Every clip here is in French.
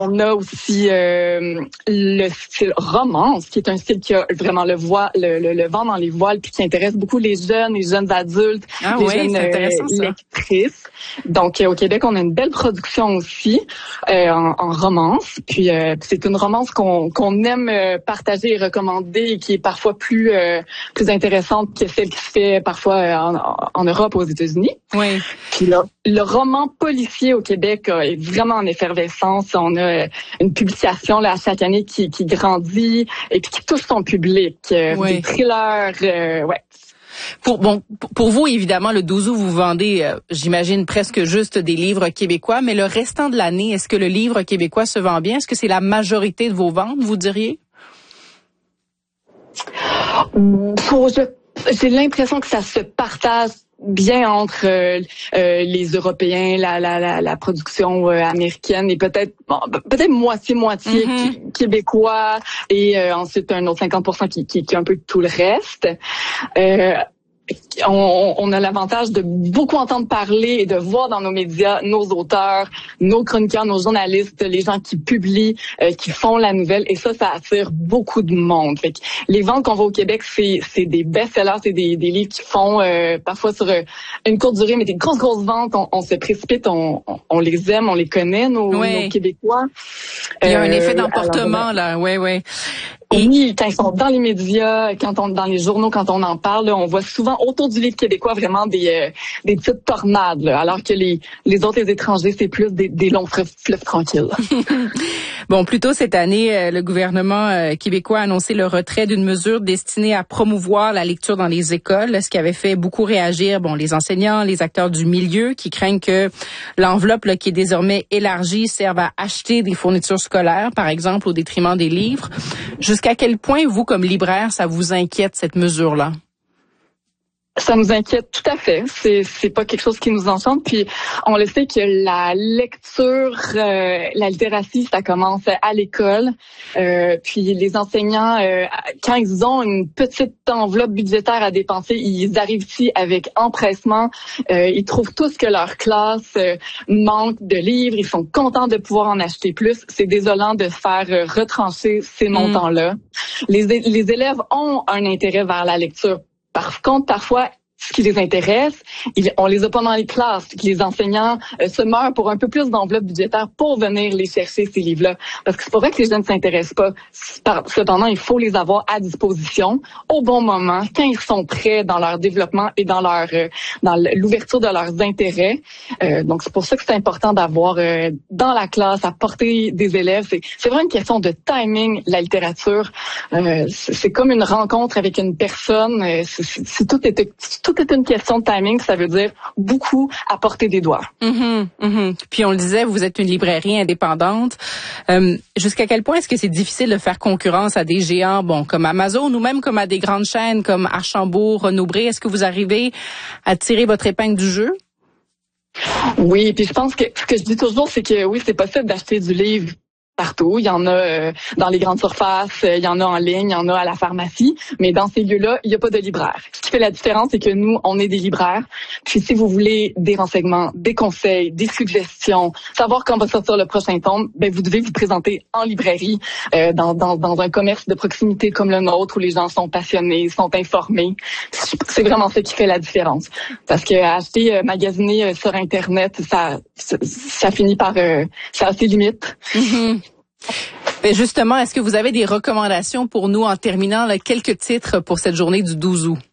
On a aussi le style romance, qui est un style qui a vraiment le vent dans les voiles, puis qui intéresse beaucoup les jeunes adultes, les jeunes lectrices. Donc, au Québec, on a une belle production aussi en romance. Puis, c'est une romance qu'on aime partager et recommander, et qui est parfois plus intéressante que celle qui se fait parfois en Europe, aux États-Unis. Oui. Puis là, le roman policier au Québec est vraiment en effervescence. On a une publication là chaque année qui grandit et puis qui touche son public. Des thrillers, ouais. Pour vous, évidemment, le 12 août, vous vendez, j'imagine, presque juste des livres québécois, mais le restant de l'année, est-ce que le livre québécois se vend bien? Est-ce que c'est la majorité de vos ventes, vous diriez? J'ai l'impression que ça se partage bien entre les Européens, la production américaine, et peut-être moitié québécois, et ensuite un autre 50% qui est un peu tout le reste. On a l'avantage de beaucoup entendre parler et de voir dans nos médias nos auteurs, nos chroniqueurs, nos journalistes, les gens qui publient, qui font la nouvelle, et ça attire beaucoup de monde. Fait que les ventes qu'on voit au Québec, c'est des best-sellers, c'est des livres qui font parfois sur une courte durée, mais des grosses ventes. On se précipite, on les aime, on les connaît, nos Québécois. Il y a un effet d'emportement, là, ouais. Oui, quand ils sont dans les médias, dans les journaux, quand on en parle, là, on voit souvent autour du livre québécois vraiment des petites tornades, là, alors que les autres, les étrangers, c'est plus des longs fleuves tranquilles. Bon, plus tôt cette année, le gouvernement québécois a annoncé le retrait d'une mesure destinée à promouvoir la lecture dans les écoles, ce qui avait fait beaucoup réagir les enseignants, les acteurs du milieu, qui craignent que l'enveloppe qui est désormais élargie serve à acheter des fournitures scolaires, par exemple, au détriment des livres. Jusqu'à quel point, vous, comme libraire, ça vous inquiète, cette mesure-là? Ça nous inquiète tout à fait. C'est pas quelque chose qui nous enchante. Puis on le sait que la lecture, la littératie, ça commence à l'école. Puis les enseignants, quand ils ont une petite enveloppe budgétaire à dépenser, ils arrivent ici avec empressement. Ils trouvent tous que leur classe manque de livres. Ils sont contents de pouvoir en acheter plus. C'est désolant de faire retrancher ces montants-là. Les élèves ont un intérêt vers la lecture. Par contre, parfois, ce qui les intéresse, on les a pas dans les classes. Les enseignants se meurent pour un peu plus d'enveloppe budgétaire pour venir les chercher, ces livres-là. Parce que c'est pas vrai que les jeunes ne s'intéressent pas. Cependant, il faut les avoir à disposition au bon moment, quand ils sont prêts dans leur développement et dans l'ouverture de leurs intérêts. Donc, c'est pour ça que c'est important d'avoir dans la classe, à portée des élèves. C'est vraiment une question de timing, la littérature. C'est comme une rencontre avec une personne. Tout est une question de timing, ça veut dire beaucoup à portée des doigts. Puis on le disait, vous êtes une librairie indépendante. Jusqu'à quel point est-ce que c'est difficile de faire concurrence à des géants, comme Amazon, ou même comme à des grandes chaînes comme Archambault, Renaud-Bré? Est-ce que vous arrivez à tirer votre épingle du jeu? Oui, puis je pense que ce que je dis toujours, c'est que oui, c'est possible d'acheter du livre partout. Il y en a dans les grandes surfaces, il y en a en ligne, il y en a à la pharmacie, mais dans ces lieux-là, il n'y a pas de libraire. Ce qui fait la différence, c'est que nous, on est des libraires. Puis si vous voulez des renseignements, des conseils, des suggestions, savoir quand va sortir le prochain tome, vous devez vous présenter en librairie, dans un commerce de proximité comme le nôtre, où les gens sont passionnés, sont informés. C'est vraiment ça qui fait la différence. Parce que acheter, magasiner sur Internet, ça finit par ça a ses limites. Mais justement, est-ce que vous avez des recommandations pour nous en terminant quelques titres pour cette journée du 12 août?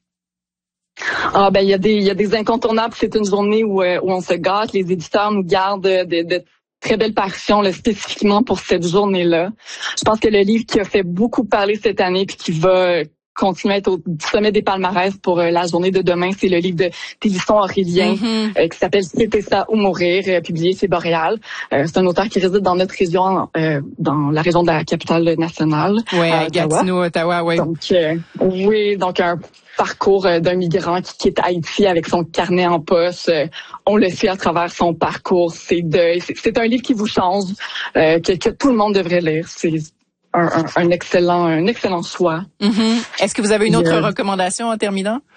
Il y a des incontournables. C'est une journée où on se gâte. Les éditeurs nous gardent de très belles parutions spécifiquement pour cette journée-là. Je pense que le livre qui a fait beaucoup parler cette année puis qui va continuer à être au sommet des palmarès pour la journée de demain, c'est le livre de Télisson Aurélien qui s'appelle C'était ça ou mourir, publié chez Boréal. C'est un auteur qui réside dans notre région, dans la région de la capitale nationale. Oui, à Gatineau, Ottawa, oui. Donc un parcours d'un migrant qui quitte Haïti avec son carnet en poche. On le suit à travers son parcours, ses deuils. C'est un livre qui vous change, que tout le monde devrait lire. C'est un excellent choix. Est-ce que vous avez une autre recommandation en terminant?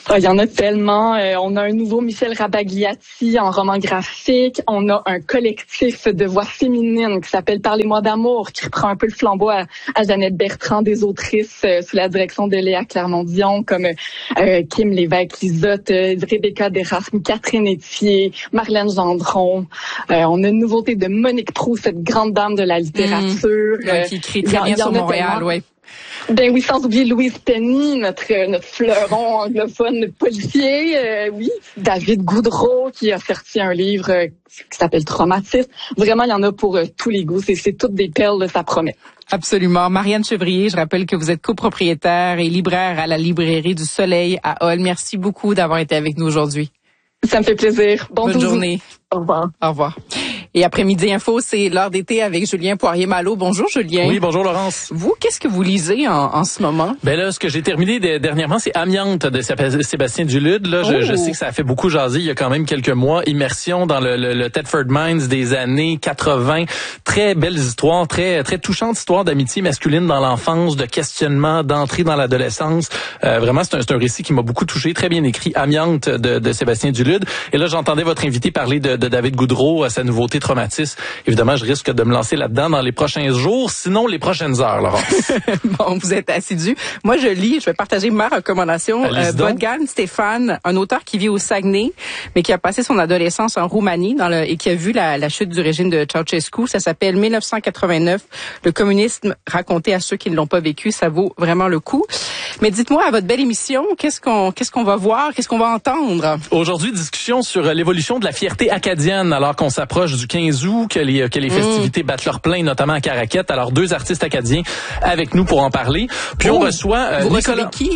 Il y en a tellement. On a un nouveau Michel Rabagliati en roman graphique. On a un collectif de voix féminines qui s'appelle Parlez-moi d'amour, qui reprend un peu le flambeau à Jeannette Bertrand, des autrices sous la direction de Léa Clermont-Dion, comme Kim Lévesque-Lisotte, Rebecca Derasme, Catherine Etier, Marlène Gendron. On a une nouveauté de Monique Proulx, cette grande dame de la littérature. Qui écrit très bien sur Montréal, oui. Ben oui, sans oublier Louise Penny, notre fleuron anglophone policier. Oui, David Goudreau qui a sorti un livre qui s'appelle Traumatisme. Vraiment, il y en a pour tous les goûts. C'est toutes des perles, ça promet. Absolument. Marianne Chevrier, je rappelle que vous êtes copropriétaire et libraire à la librairie du Soleil à Hall. Merci beaucoup d'avoir été avec nous aujourd'hui. Ça me fait plaisir. Bonne journée. Au revoir. Au revoir. Et après Midi Info, c'est l'heure d'été avec Julien Poirier-Malo. Bonjour Julien. Oui, bonjour Laurence. Vous, qu'est-ce que vous lisez en ce moment? Ben là, ce que j'ai terminé dernièrement, c'est Amiante de Sébastien Dulude. Là, je sais que ça a fait beaucoup jaser il y a quand même quelques mois. Immersion dans le Thetford Mines des années 80. Très belles histoires, très touchantes histoires d'amitié masculine dans l'enfance, de questionnement, d'entrée dans l'adolescence. Vraiment, c'est un récit qui m'a beaucoup touché. Très bien écrit. Amiante de Sébastien Dulude. Et là, j'entendais votre invité parler de David Goudreau à sa nouveauté Traumatisme. Évidemment, je risque de me lancer là-dedans dans les prochains jours, sinon les prochaines heures, Laurence. Bon, vous êtes assidu. Moi, je vais partager ma recommandation. Bogdan Stéphane, un auteur qui vit au Saguenay, mais qui a passé son adolescence en Roumanie et qui a vu la chute du régime de Ceausescu. Ça s'appelle 1989, le communisme raconté à ceux qui ne l'ont pas vécu. Ça vaut vraiment le coup. Mais dites-moi, à votre belle émission, qu'est-ce qu'on va voir, qu'est-ce qu'on va entendre? Aujourd'hui, discussion sur l'évolution de la fierté acadienne, alors qu'on s'approche du 15 août, que les festivités battent leur plein, notamment à Caraquette. Alors, 2 artistes acadiens avec nous pour en parler. Puis on reçoit vous recevez qui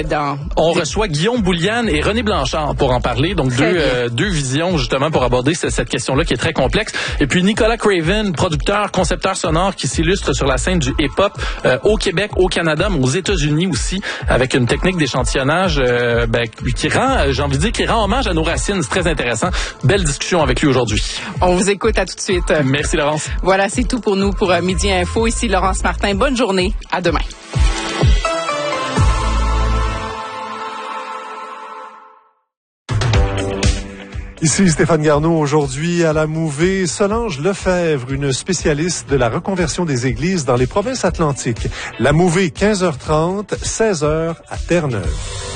On reçoit Guillaume Bouliane et René Blanchard pour en parler. Donc, deux visions, justement, pour aborder cette question-là qui est très complexe. Et puis, Nicolas Craven, producteur, concepteur sonore qui s'illustre sur la scène du hip-hop au Québec, au Canada, mais aux États-Unis aussi, avec une technique d'échantillonnage qui rend hommage à nos racines. C'est très intéressant. Belle discussion avec lui aujourd'hui. On vous écoute, à tout de suite. Merci Laurence. Voilà, c'est tout pour nous pour Midi Info. Ici Laurence Martin. Bonne journée. À demain. Ici Stéphane Garneau. Aujourd'hui à la Mouvée, Solange Lefebvre, une spécialiste de la reconversion des églises dans les provinces atlantiques. La Mouvée, 15h30, 16h à Terre-Neuve.